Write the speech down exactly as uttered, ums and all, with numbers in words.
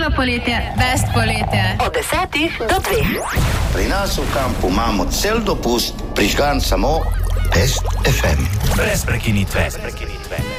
Veselo poletje, best poletje. Od desetih do dveh. Pri nas v kampu imamo cel dopust, prižgan samo Best ef em. Brez prekinitve. Brez prekinitve.